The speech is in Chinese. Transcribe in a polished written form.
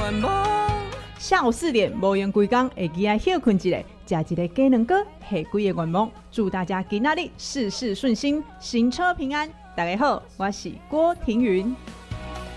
愿望。 下午4点，无用规工会记得休困一下，吃一个鸡卵糕，下几个愿望。祝大家今仔日事事顺心，行车平安。大家好，我是郭庭云。